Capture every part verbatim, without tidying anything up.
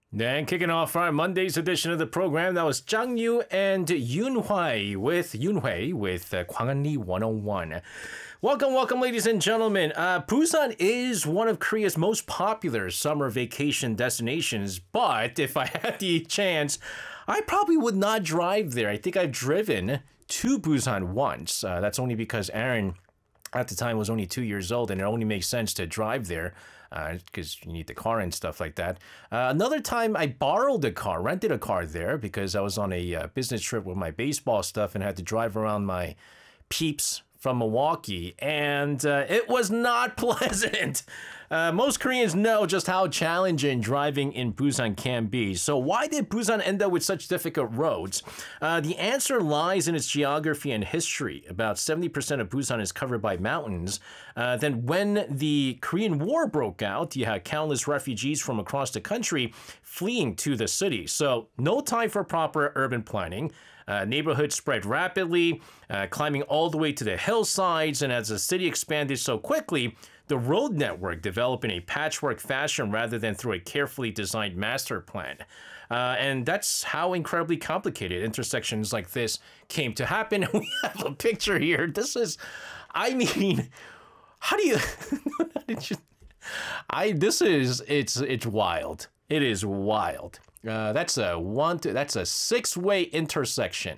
Then kicking off our Monday's edition of the program, that was Zhang Yu and Yoon Hui with Yoon Hui with uh, Gwanghwaneori one oh one. Welcome, welcome, ladies and gentlemen. Uh, Busan is one of Korea's most popular summer vacation destinations, but if I had the chance, I probably would not drive there. I think I've driven to Busan once. Uh, that's only because Aaron at the time was only two years old, and it only makes sense to drive there because uh, you need the car and stuff like that. Uh, another time I borrowed a car, rented a car there because I was on a uh, business trip with my baseball stuff and had to drive around my peeps from Milwaukee, and uh, it was not pleasant. Uh, most Koreans know just how challenging driving in Busan can be. So why did Busan end up with such difficult roads? Uh, the answer lies in its geography and history. About seventy percent of Busan is covered by mountains. Uh, then when the Korean War broke out, you had countless refugees from across the country fleeing to the city. So no time for proper urban planning. Uh, neighborhoods spread rapidly, uh, climbing all the way to the hillsides, and as the city expanded so quickly, the road network developed in a patchwork fashion rather than through a carefully designed master plan. Uh, and that's how incredibly complicated intersections like this came to happen. And we have a picture here. This is, I mean, how do you, how did you I, this is, it's, it's wild. It is wild. Uh, that's a one, two, that's a six-way intersection,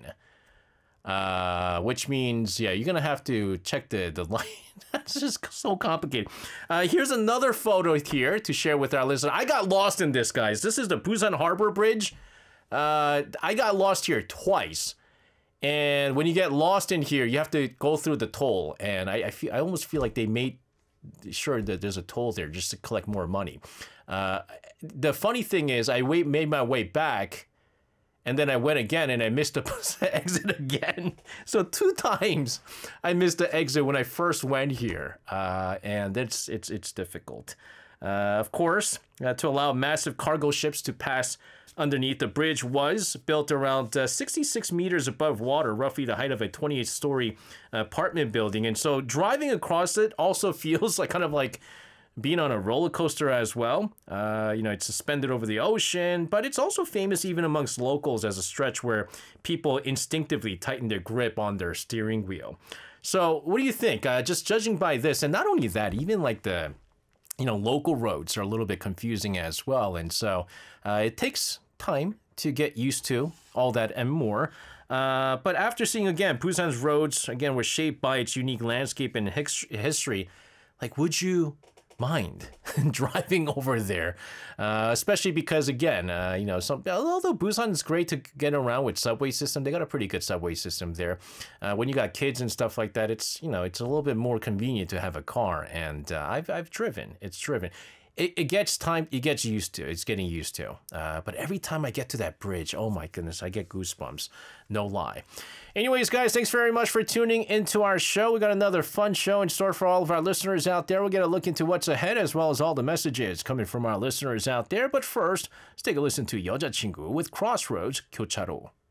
uh, which means, yeah, you're going to have to check the, the line. That's just so complicated. Uh, here's another photo here to share with our listeners. I got lost in this, guys. This is the Busan Harbor Bridge. Uh, I got lost here twice. And when you get lost in here, you have to go through the toll. And I, I, feel, I almost feel like they made sure that there's a toll there just to collect more money. Uh, the funny thing is, I wait, made my way back, and then I went again, and I missed the exit again. So two times I missed the exit when I first went here, uh, and it's it's it's difficult. Uh, of course, uh, to allow massive cargo ships to pass underneath the bridge was built around uh, sixty-six meters above water, roughly the height of a twenty-eight story apartment building. And so driving across it also feels like kind of like being on a roller coaster as well. Uh, you know, it's suspended over the ocean, but it's also famous even amongst locals as a stretch where people instinctively tighten their grip on their steering wheel. So what do you think? Uh, just judging by this, and not only that, even like the, you know, local roads are a little bit confusing as well. And so uh, it takes time to get used to all that and more. Uh, but after seeing, again, Busan's roads, again, were shaped by its unique landscape and his history, like, would you mind driving over there, uh, especially because, again, uh, you know, some, although Busan is great to get around with subway system, they got a pretty good subway system there. Uh, when you got kids and stuff like that, it's, you know, it's a little bit more convenient to have a car, and uh, I've I've driven, it's driven. It, it gets time, it gets used to, it's getting used to. Uh, but every time I get to that bridge, oh my goodness, I get goosebumps, no lie. Anyways, guys, thanks very much for tuning into our show. We got another fun show in store for all of our listeners out there. We'll get a look into what's ahead as well as all the messages coming from our listeners out there. But first, let's take a listen to 여자친구 with Crossroads 교차로.